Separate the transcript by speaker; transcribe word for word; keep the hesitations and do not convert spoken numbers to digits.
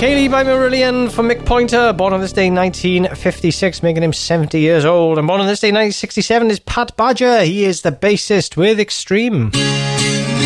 Speaker 1: Kaylee by Marillion for Mick Pointer, born on this day nineteen fifty-six, making him seventy years old. And born on this day nineteen sixty-seven is Pat Badger. He is the bassist with Extreme.